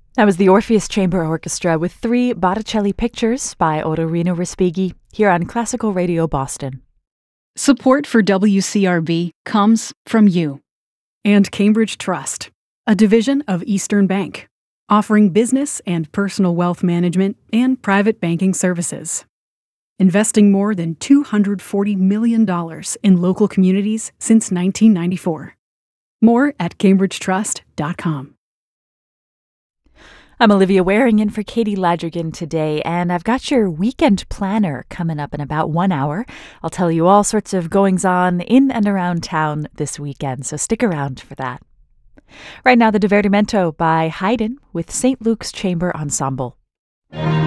That was the Orpheus Chamber Orchestra with three Botticelli pictures by Otorino Respighi here on Classical Radio Boston. Support for WCRB comes from you. And Cambridge Trust, a division of Eastern Bank, offering business and personal wealth management and private banking services. Investing more than $240 million in local communities since 1994. More at cambridgetrust.com. I'm Olivia Waring in for Katie Ladrigan today, and I've got your weekend planner coming up in about 1 hour. I'll tell you all sorts of goings-on in and around town this weekend, so stick around for that. Right now, the Divertimento by Haydn with St. Luke's Chamber Ensemble.